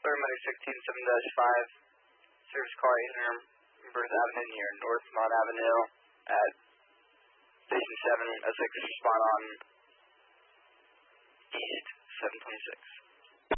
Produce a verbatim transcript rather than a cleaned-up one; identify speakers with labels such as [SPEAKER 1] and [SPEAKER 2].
[SPEAKER 1] Medic sixteen seven dash five, service car eight hundred Berth Avenue near Northmont Avenue at Station seven, a six spot on East seven twenty-six.